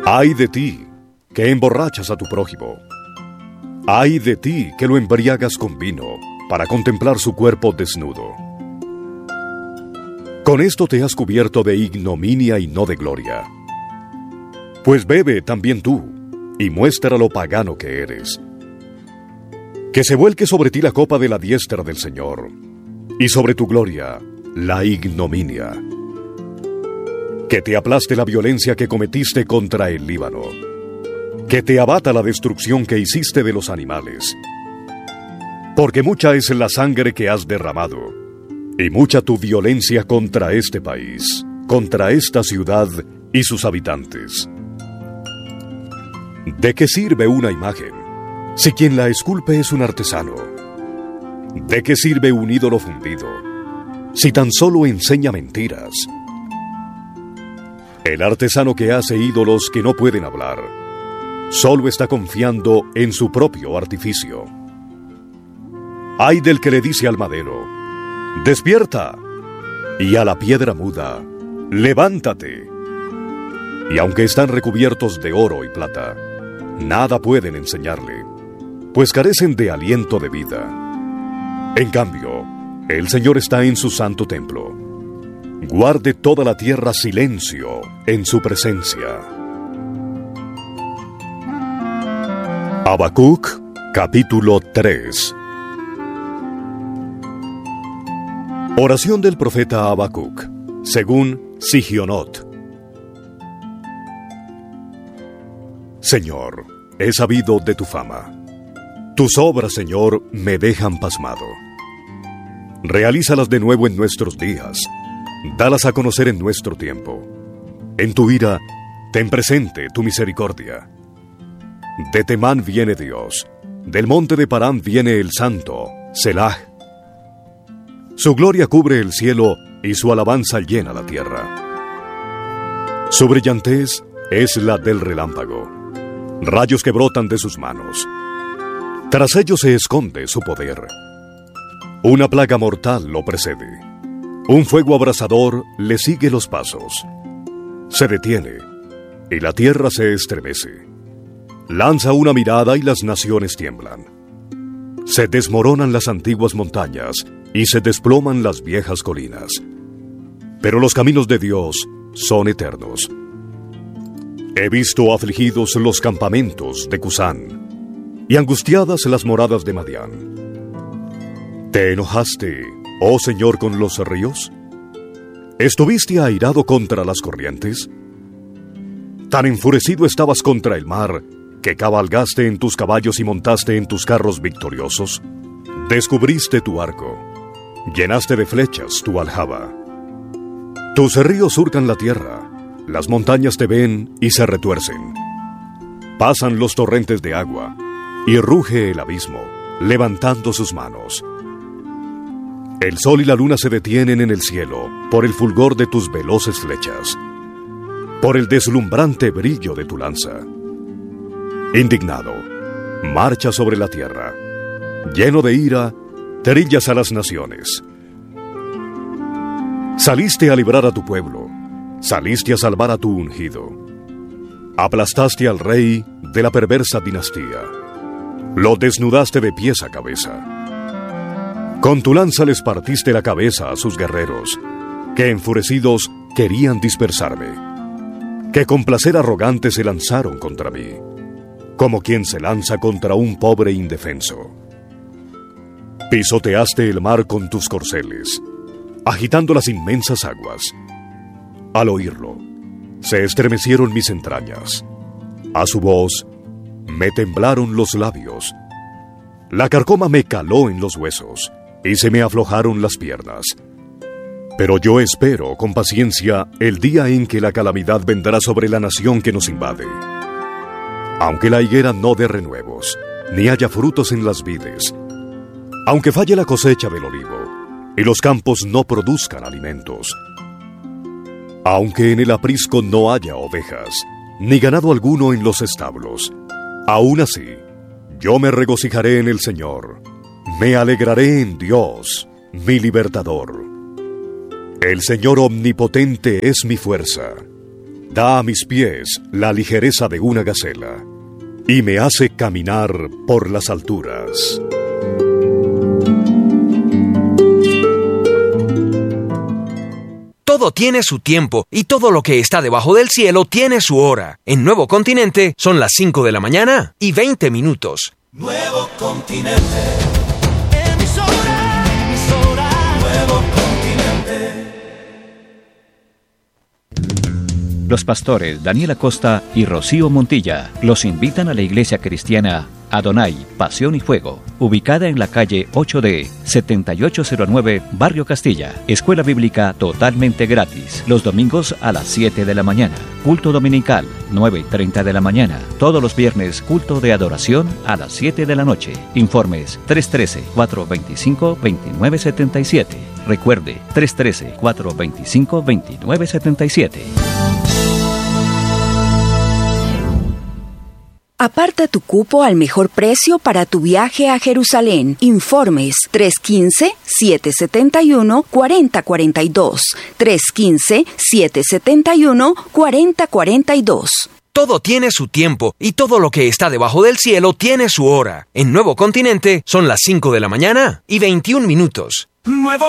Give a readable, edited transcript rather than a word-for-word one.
Ay de ti, que emborrachas a tu prójimo. Ay de ti, que lo embriagas con vino, para contemplar su cuerpo desnudo. Con esto te has cubierto de ignominia y no de gloria. Pues bebe también tú, y muestra lo pagano que eres. Que se vuelque sobre ti la copa de la diestra del Señor, y sobre tu gloria la ignominia. Que te aplaste la violencia que cometiste contra el Líbano. Que te abata la destrucción que hiciste de los animales. Porque mucha es la sangre que has derramado, y mucha tu violencia contra este país, contra esta ciudad y sus habitantes. ¿De qué sirve una imagen, si quien la esculpe es un artesano? ¿De qué sirve un ídolo fundido, si tan solo enseña mentiras? El artesano que hace ídolos que no pueden hablar, solo está confiando en su propio artificio. Ay del que le dice al madero, despierta, y a la piedra muda, levántate. Y aunque están recubiertos de oro y plata, nada pueden enseñarle, pues carecen de aliento de vida. En cambio, el Señor está en su santo templo. Guarde toda la tierra silencio en su presencia. Habacuc, capítulo 3. Oración del profeta Habacuc, según Sigionot. Señor, he sabido de tu fama. Tus obras, Señor, me dejan pasmado. Realízalas de nuevo en nuestros días. Dalas a conocer en nuestro tiempo. En tu ira, ten presente tu misericordia. De Temán viene Dios, del monte de Parán viene el Santo, Selah. Su gloria cubre el cielo y su alabanza llena la tierra. Su brillantez es la del relámpago, rayos que brotan de sus manos. Tras ellos se esconde su poder. Una plaga mortal lo precede. Un fuego abrasador le sigue los pasos. Se detiene, y la tierra se estremece. Lanza una mirada y las naciones tiemblan. Se desmoronan las antiguas montañas y se desploman las viejas colinas. Pero los caminos de Dios son eternos. He visto afligidos los campamentos de Cusán y angustiadas las moradas de Madián. ¿Te enojaste, oh Señor, con los ríos? ¿Estuviste airado contra las corrientes? ¿Tan enfurecido estabas contra el mar que cabalgaste en tus caballos y montaste en tus carros victoriosos? Descubriste tu arco, llenaste de flechas tu aljaba. Tus ríos surcan la tierra, las montañas te ven y se retuercen. Pasan los torrentes de agua y ruge el abismo, levantando sus manos. El sol y la luna se detienen en el cielo por el fulgor de tus veloces flechas, por el deslumbrante brillo de tu lanza. Indignado, marcha sobre la tierra. Lleno de ira, trillas a las naciones. Saliste a librar a tu pueblo, saliste a salvar a tu ungido. Aplastaste al rey de la perversa dinastía. Lo desnudaste de pies a cabeza. Con tu lanza les partiste la cabeza a sus guerreros, que enfurecidos querían dispersarme, que con placer arrogante se lanzaron contra mí, como quien se lanza contra un pobre indefenso. Pisoteaste el mar con tus corceles, agitando las inmensas aguas. Al oírlo, se estremecieron mis entrañas. A su voz, me temblaron los labios. La carcoma me caló en los huesos y se me aflojaron las piernas. Pero yo espero con paciencia el día en que la calamidad vendrá sobre la nación que nos invade. Aunque la higuera no dé renuevos, ni haya frutos en las vides, aunque falle la cosecha del olivo, y los campos no produzcan alimentos, aunque en el aprisco no haya ovejas, ni ganado alguno en los establos, aún así, yo me regocijaré en el Señor, me alegraré en Dios, mi libertador. El Señor omnipotente es mi fuerza. Da a mis pies la ligereza de una gacela y me hace caminar por las alturas. Todo tiene su tiempo y todo lo que está debajo del cielo tiene su hora. En Nuevo Continente son las 5 de la mañana y 20 minutos. Nuevo Continente. Emisora, Nuevo Continente. Los pastores Daniel Acosta y Rocío Montilla los invitan a la iglesia cristiana Adonai, Pasión y Fuego, ubicada en la calle 8D, 7809, Barrio Castilla. Escuela bíblica totalmente gratis. Los domingos a las 7 de la mañana. Culto dominical, 9:30 de la mañana. Todos los viernes, culto de adoración a las 7 de la noche. Informes 313-425-2977. Recuerde, 313-425-2977. Aparta tu cupo al mejor precio para tu viaje a Jerusalén. Informes 315-771-4042. 315-771-4042. Todo tiene su tiempo y todo lo que está debajo del cielo tiene su hora. En Nuevo Continente son las 5 de la mañana y 21 minutos. Nuevo